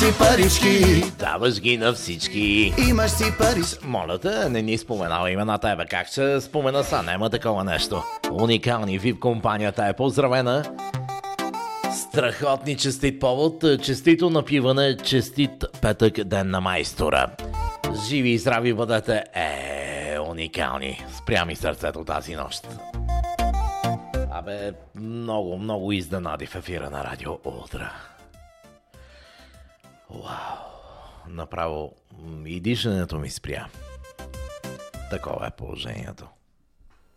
си парички, даваш ги на всички. имаш си парички. Моля те, не ни споменава имената, бе, как ще спомена са, няма такова нещо. Уникални VIP компанията е поздравена. Страхотни честит повод, честито напиване, честит петък ден на майстора. Живи и здрави бъдете, уникални. Спря ми сърцето тази нощ. Абе, много изненади в ефира на Радио Ултра. Вау, направо и дишането ми спря. Такова е положението.